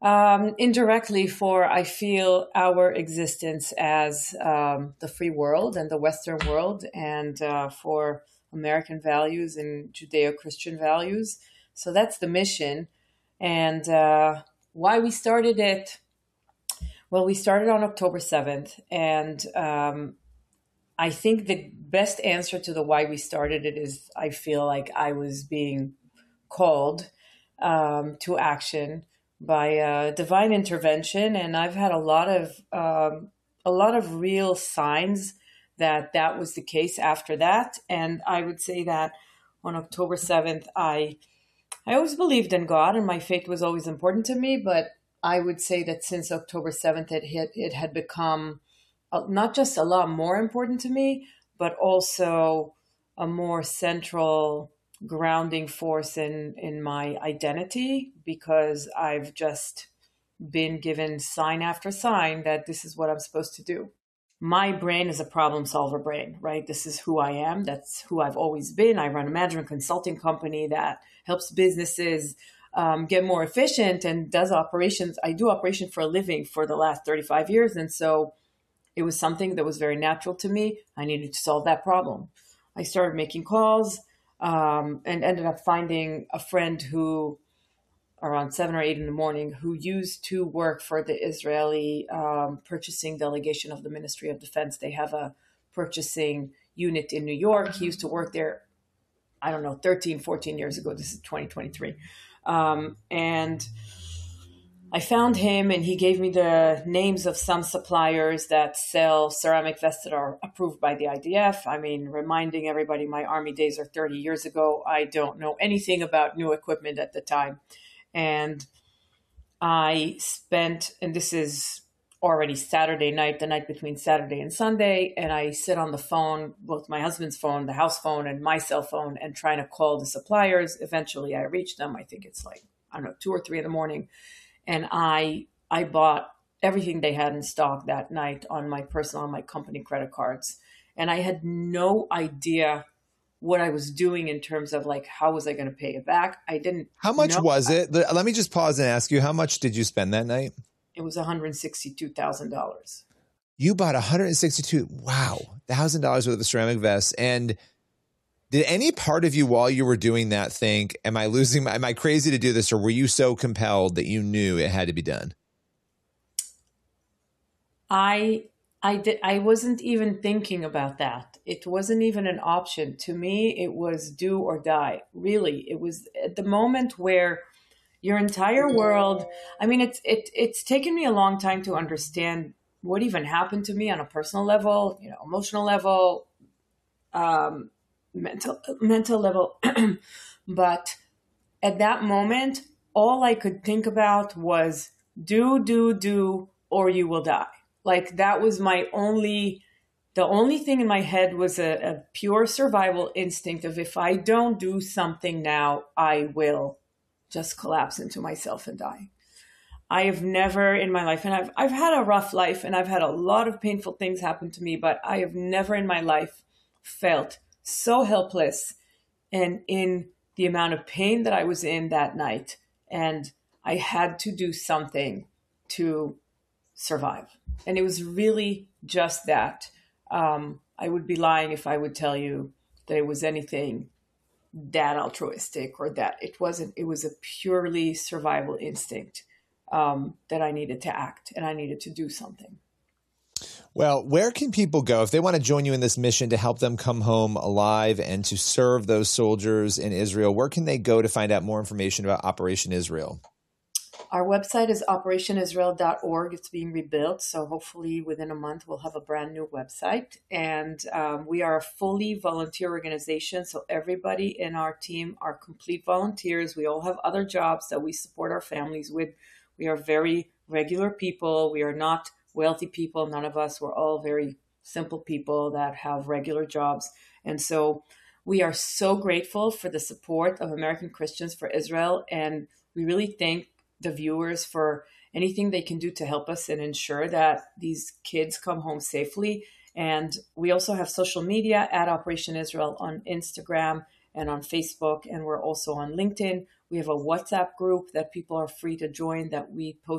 Indirectly for, I feel, our existence as the free world and the Western world, and for American values and Judeo-Christian values. So that's the mission. And why we started it? Well, we started on October 7th, and I think the best answer to the why we started it is I feel like I was being called to action by divine intervention, and I've had a lot of real signs that that was the case after that. And I would say that on October 7th, I always believed in God, and my faith was always important to me. But I would say that since October 7th, it had become not just a lot more important to me, but also a more central grounding force in my identity, because I've just been given sign after sign that this is what I'm supposed to do. My brain is a problem solver brain, right? This is who I am. That's who I've always been. I run a management consulting company that helps businesses get more efficient and does operations. I do operation for a living for the last 35 years. And so it was something that was very natural to me. I needed to solve that problem. I started making calls and ended up finding a friend who, around 7 or 8 in the morning, who used to work for the Israeli purchasing delegation of the Ministry of Defense. They have a purchasing unit in New York. He used to work there, I don't know, 13, 14 years ago. This is 2023. And I found him, and he gave me the names of some suppliers that sell ceramic vests that are approved by the IDF. I mean, reminding everybody my Army days are 30 years ago. I don't know anything about new equipment at the time. And I spent, and this is already Saturday night, the night between Saturday and Sunday, and I sit on the phone, both my husband's phone, the house phone, and my cell phone, and trying to call the suppliers. Eventually I reach them. I think it's like, I don't know, 2 or 3 in the morning. And I bought everything they had in stock that night on my personal, on my company credit cards. And I had no idea what I was doing in terms of like, how was I going to pay it back? I didn't How much know. was it? Let me just pause and ask you, how much did you spend that night? It was $162,000. You bought $162,000 worth of ceramic vests. And did any part of you while you were doing that think, am I crazy to do this? Or were you so compelled that you knew it had to be done? I wasn't even thinking about that. It wasn't even an option. To me, it was do or die. Really, it was at the moment where your entire world, I mean, it's taken me a long time to understand what even happened to me on a personal level, emotional level, mental level. But at that moment, all I could think about was do, or you will die. Like that was the only thing in my head was a pure survival instinct of, if I don't do something now, I will just collapse into myself and die. I have never in my life, and I've had a rough life, and I've had a lot of painful things happen to me, but I have never in my life felt so helpless and in the amount of pain that I was in that night. And I had to do something to survive. And it was really just that. I would be lying if I would tell you that it was anything that altruistic or that it wasn't. It was a purely survival instinct that I needed to act and I needed to do something. Well, where can people go if they want to join you in this mission to help them come home alive and to serve those soldiers in Israel? Where can they go to find out more information about Operation Israel? Our website is operationisrael.org. It's being rebuilt, so hopefully within a month we'll have a brand new website. And we are a fully volunteer organization, so everybody in our team are complete volunteers. We all have other jobs that we support our families with. We are very regular people. We are not wealthy people. None of us. We're all very simple people that have regular jobs. And so we are so grateful for the support of American Christians for Israel, and we really thank the viewers for anything they can do to help us and ensure that these kids come home safely. And we also have social media at Operation Israel on Instagram and on Facebook, and we're also on LinkedIn. We have a WhatsApp group that people are free to join that we post